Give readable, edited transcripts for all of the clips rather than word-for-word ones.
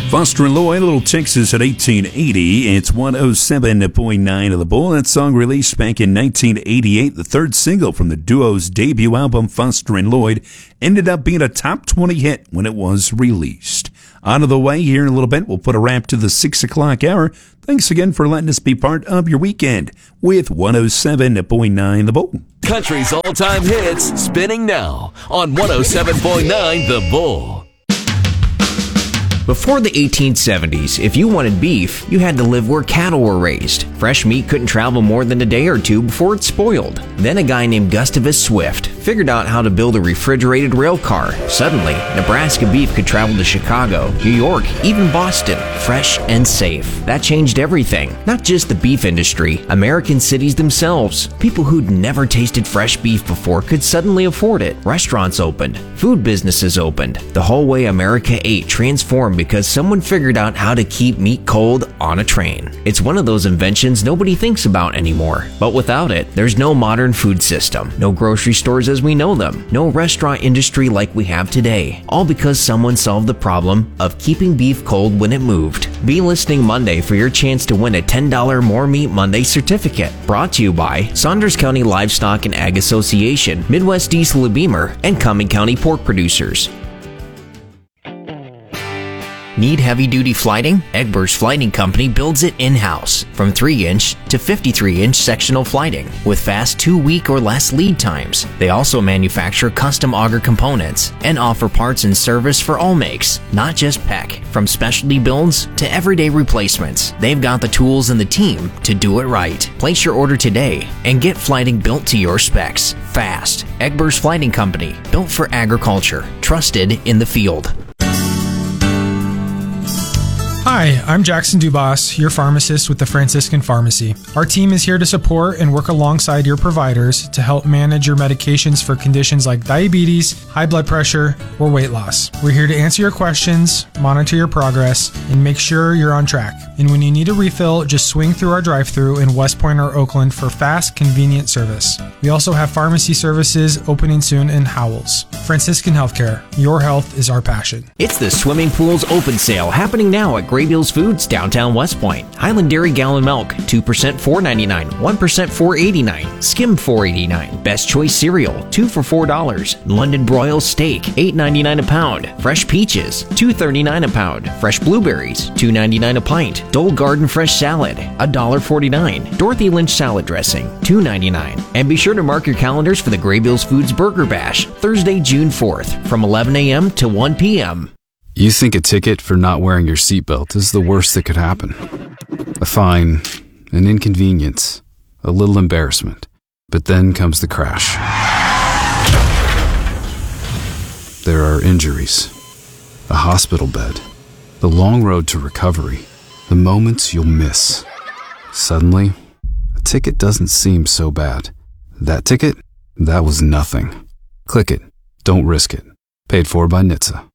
Foster & Lloyd, Little Texas at 1880. It's 107.9 of the Bull. That song released back in 1988, the third single from the duo's debut album, Foster & Lloyd, ended up being a top 20 hit when it was released. On of the way here in a little bit, we'll put a wrap to the 6 o'clock hour. Thanks again for letting us be part of your weekend with 107.9 The Bull. Country's all-time hits spinning now on 107.9 The Bull. Before the 1870s, if you wanted beef, you had to live where cattle were raised. Fresh meat couldn't travel more than a day or two before it spoiled. Then a guy named Gustavus Swift figured out how to build a refrigerated rail car. Suddenly, Nebraska beef could travel to Chicago, New York, even Boston, fresh and safe. That changed everything. Not just the beef industry, American cities themselves. People who'd never tasted fresh beef before could suddenly afford it. Restaurants opened. Food businesses opened. The whole way America ate transformed because someone figured out how to keep meat cold on a train. It's one of those inventions nobody thinks about anymore. But without it, there's no modern food system, no grocery stores as we know them, no restaurant industry like we have today. All because someone solved the problem of keeping beef cold when it moved. Be listening Monday for your chance to win a $10 More Meat Monday certificate. Brought to you by Saunders County Livestock and Ag Association, Midwest Diesel of Beamer, and Cumming County Pork Producers. Need heavy-duty flighting? Egbert's Flighting Company builds it in-house, from 3-inch to 53-inch sectional flighting, with fast 2-week or less lead times. They also manufacture custom auger components and offer parts and service for all makes, not just PEC. From specialty builds to everyday replacements, they've got the tools and the team to do it right. Place your order today and get flighting built to your specs, fast. Egbert's Flighting Company, built for agriculture, trusted in the field. Hi, I'm Jackson Dubas, your pharmacist with the Franciscan Pharmacy. Our team is here to support and work alongside your providers to help manage your medications for conditions like diabetes, high blood pressure, or weight loss. We're here to answer your questions, monitor your progress, and make sure you're on track. And when you need a refill, just swing through our drive-thru in West Point or Oakland for fast, convenient service. We also have pharmacy services opening soon in Howells. Franciscan Healthcare, your health is our passion. It's the Swimming Pools Open Sale happening now at Gray Bills Foods, downtown West Point. Highland Dairy gallon milk, 2% $4.99, 1% $4.89, skim $4.89. Best Choice cereal, 2 for $4. London broil steak, $8.99 a pound. Fresh peaches, $2.39 a pound. Fresh blueberries, $2.99 a pint. Dole Garden fresh salad, $1.49. Dorothy Lynch salad dressing, $2.99. And be sure to mark your calendars for the Gray Bills Foods Burger Bash, Thursday, June 4th, from 11 a.m. to 1 p.m. You think a ticket for not wearing your seatbelt is the worst that could happen. A fine, an inconvenience, a little embarrassment. But then comes the crash. There are injuries, a hospital bed, the long road to recovery, the moments you'll miss. Suddenly, a ticket doesn't seem so bad. That ticket? That was nothing. Click it. Don't risk it. Paid for by NHTSA.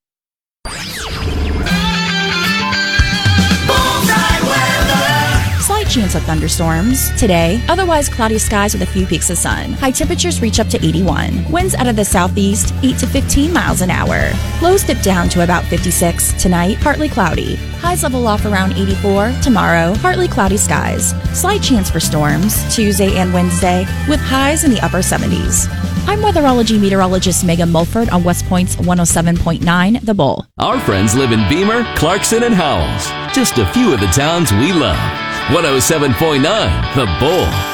Slight chance of thunderstorms today, otherwise cloudy skies with a few peaks of sun. High temperatures reach up to 81. Winds out of the southeast, 8 to 15 miles an hour. Lows dip down to about 56. Tonight, partly cloudy. Highs level off around 84. Tomorrow, partly cloudy skies. Slight chance for storms Tuesday and Wednesday, with highs in the upper 70s. I'm weatherology meteorologist Megan Mulford on West Point's 107.9 The Bull. Our friends live in Beamer, Clarkson, and Howells. Just a few of the towns we love. 107.9 The Bull.